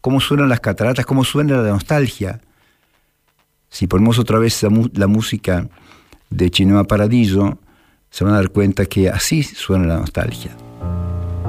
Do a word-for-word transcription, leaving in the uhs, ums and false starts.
cómo suenan las cataratas, cómo suena la nostalgia. Si ponemos otra vez la, la música de Cinema Paradiso, se van a dar cuenta que así suena la nostalgia.